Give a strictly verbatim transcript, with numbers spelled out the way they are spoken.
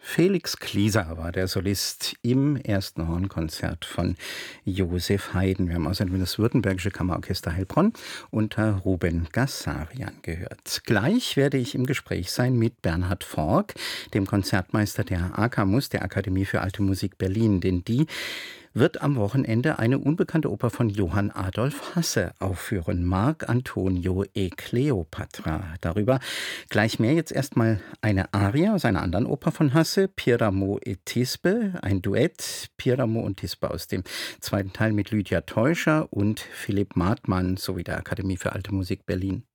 Felix Klieser war der Solist im ersten Hornkonzert von Joseph Haydn. Wir haben außerdem das Württembergische Kammerorchester Heilbronn unter Ruben Gassarian gehört. Gleich werde ich im Gespräch sein mit Bernhard Fork, dem Konzertmeister der AKAMUS, der Akademie für Alte Musik Berlin. Denn die wird am Wochenende eine unbekannte Oper von Johann Adolf Hasse aufführen. Marc Antonio e Cleopatra. Darüber gleich mehr. Jetzt erstmal eine Arie aus einer anderen Oper von Hasse, Piramo et Thisbe, ein Duett, Piramo und Thisbe aus dem zweiten Teil mit Lydia Teuscher und Philipp Martmann sowie der Akademie für Alte Musik Berlin.